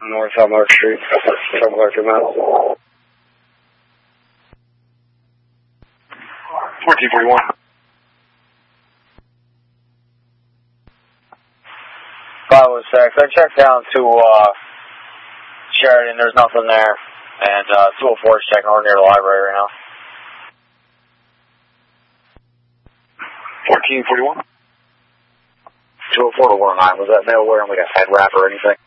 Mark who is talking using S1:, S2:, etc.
S1: North Elmore Street, from Larkin Mountain. 1441.
S2: Bravo 6. I checked down to Sheridan. There's nothing there. And 204 is checking over near the library right now.
S1: 1441.
S2: 204 to 109. Was that mail wearing like a head wrap or anything?